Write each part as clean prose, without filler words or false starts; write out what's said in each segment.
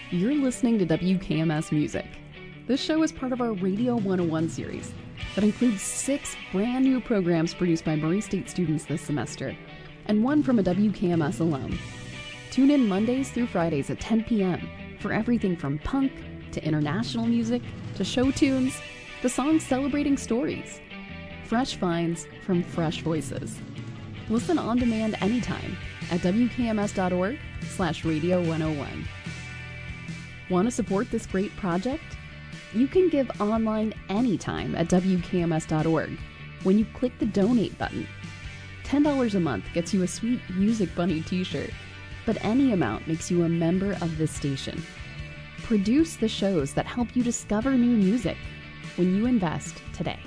You're listening to WKMS Music. This show is part of our Radio 101 series that includes 6 brand new programs produced by Murray State students this semester, and one from a WKMS alum. Tune in Mondays through Fridays at 10 p.m. for everything from punk to international music to show tunes to songs celebrating stories. Fresh finds from fresh voices. Listen on demand anytime at wkms.org/radio101. Want to support this great project? You can give online anytime at wkms.org when you click the donate button. $10 a month gets you a sweet Music Bunny t-shirt, but any amount makes you a member of this station. Produce the shows that help you discover new music when you invest today.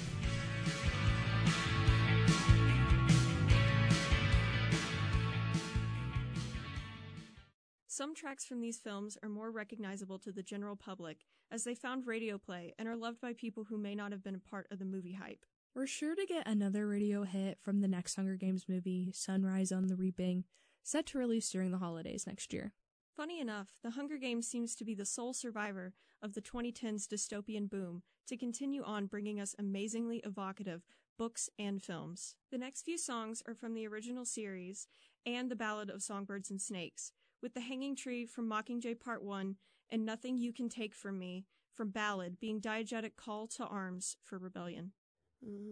Some tracks from these films are more recognizable to the general public as they found radio play and are loved by people who may not have been a part of the movie hype. We're sure to get another radio hit from the next Hunger Games movie, Sunrise on the Reaping, set to release during the holidays next year. Funny enough, The Hunger Games seems to be the sole survivor of the 2010s dystopian boom to continue on bringing us amazingly evocative books and films. The next few songs are from the original series and The Ballad of Songbirds and Snakes, with The Hanging Tree from Mockingjay Part 1 and Nothing You Can Take From Me from Ballad being diegetic call to arms for rebellion.